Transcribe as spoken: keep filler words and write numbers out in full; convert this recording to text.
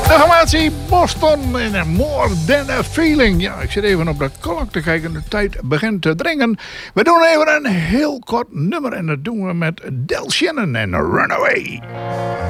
De formatie Boston in More Than A Feeling. Ja, ik zit even op de klok te kijken. De tijd begint te dringen. We doen even een heel kort nummer. En dat doen we met Del Shannon en Runaway.